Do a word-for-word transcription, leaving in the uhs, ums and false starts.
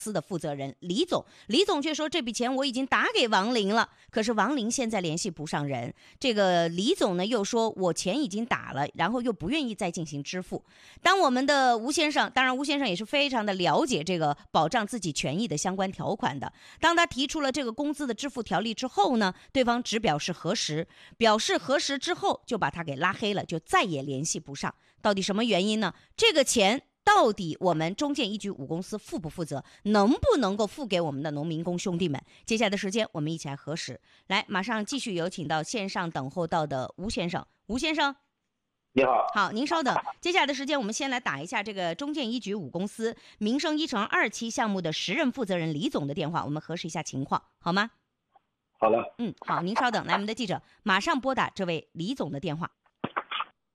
司的负责人李总，李总却说这笔钱我已经打给王林了，可是王林现在联系不上人。这个李总呢又说我钱已经打了，然后又不愿意再进行支付。当我们的吴先生，当然吴先生也是非常的了解这个保障自己权益的相关条款的，当他提出了这个工资的支付条例之后呢，对方只表示核实，表示核实之后就把他给拉黑了，就再也联系不上。到底什么原因呢？这个钱到底我们中建一局五公司负不负责，能不能够付给我们的农民工兄弟们？接下来的时间我们一起来核实。来，马上继续有请到线上等候到的吴先生。吴先生你好。 好，您稍等。接下来的时间我们先来打一下这个中建一局五公司民生一城二期项目的时任负责人李总的电话，我们核实一下情况，好吗？ 好了。 嗯，好，您稍等。来，我们的记者马上拨打这位李总的电话。